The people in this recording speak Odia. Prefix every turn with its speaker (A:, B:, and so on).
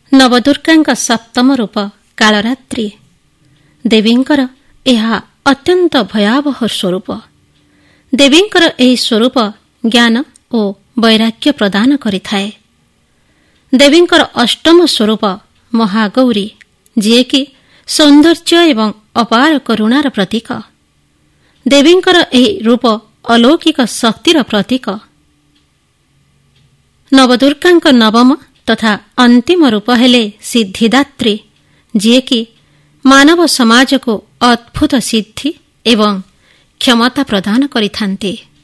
A: ନବଦୁର୍ଗାଙ୍କ ସପ୍ତମ ରୂପ କାଳରାତ୍ରି। ଦେବୀଙ୍କର ଏହା ଅତ୍ୟନ୍ତ ଭୟାବହ ସ୍ୱରୂପ। ଦେବୀଙ୍କର ଏହି ସ୍ୱରୂପ ଜ୍ଞାନ ଓ ବୈରାଗ୍ୟ ପ୍ରଦାନ କରିଥାଏ। ଦେବୀଙ୍କର ଅଷ୍ଟମ ସ୍ୱରୂପ ମହାଗୌରୀ, ଯିଏକି ସୌନ୍ଦର୍ଯ୍ୟ ଏବଂ ଅପାର କରୁଣାର ପ୍ରତୀକ। ଦେବୀଙ୍କର ଏହି ରୂପ ଅଲୌକିକ ଶକ୍ତିର ପ୍ରତୀକ। ନବଦୁର୍ଗାଙ୍କ ନବମ ତଥା ଅନ୍ତିମ ରୂପ ହେଲେ ସିଦ୍ଧିଦାତ୍ରୀ, ଯିଏକି ମାନବ ସମାଜକୁ ଅଦ୍ଭୁତ ସିଦ୍ଧି ଏବଂ କ୍ଷମତା ପ୍ରଦାନ କରିଥାନ୍ତି।